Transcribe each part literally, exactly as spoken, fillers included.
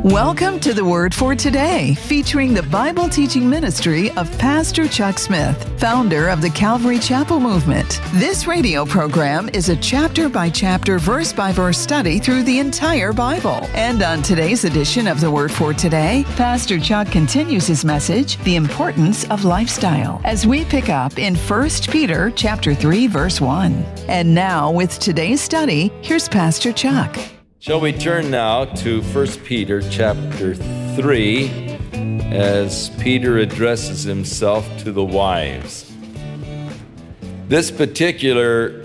Welcome to the Word for Today, featuring the Bible teaching ministry of Pastor Chuck Smith, founder of the Calvary Chapel Movement. This radio program is a chapter-by-chapter, verse-by-verse study through the entire Bible. And on today's edition of the Word for Today, Pastor Chuck continues his message, The Importance of Lifestyle, as we pick up in First Peter chapter three, verse one. And now, with today's study, here's Pastor Chuck. Shall we turn now to First Peter chapter three as Peter addresses himself to the wives. This particular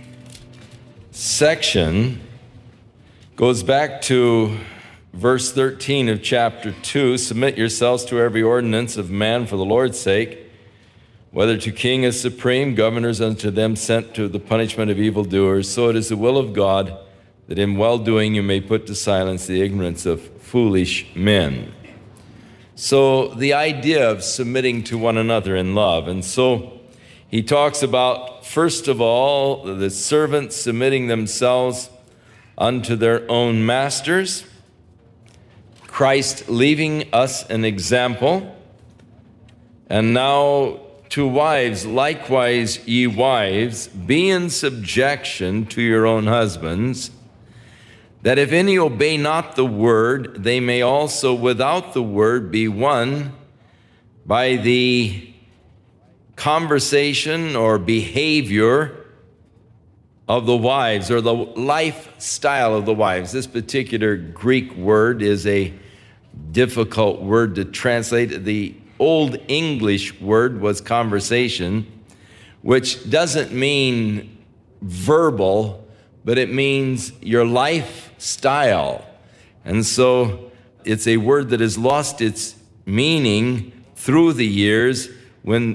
section goes back to verse thirteen of chapter two. Submit yourselves to every ordinance of man for the Lord's sake, whether to king as supreme, governors unto them sent to the punishment of evildoers. So it is the will of God that in well-doing you may put to silence the ignorance of foolish men. So the idea of submitting to one another in love. And so he talks about, first of all, the servants submitting themselves unto their own masters, Christ leaving us an example, and now to wives, likewise ye wives, be in subjection to your own husbands, that if any obey not the word, they may also without the word be won by the conversation or behavior of the wives, or the lifestyle of the wives. This particular Greek word is a difficult word to translate. The Old English word was conversation, which doesn't mean verbal, but it means your lifestyle. And so it's a word that has lost its meaning through the years when